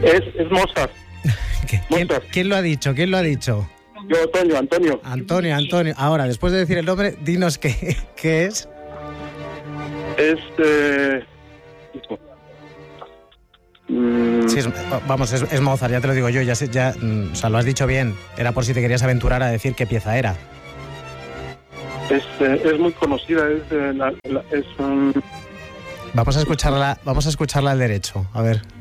Es Mozart. ¿Quién lo ha dicho? ¿Quién lo ha dicho? Yo, Antonio. Antonio. Ahora, después de decir el nombre, dinos qué es. Sí, es Mozart, ya te lo digo yo, o sea, lo has dicho bien. Era por si te querías aventurar a decir qué pieza era. Es muy conocida, Vamos a escucharla al derecho, a ver.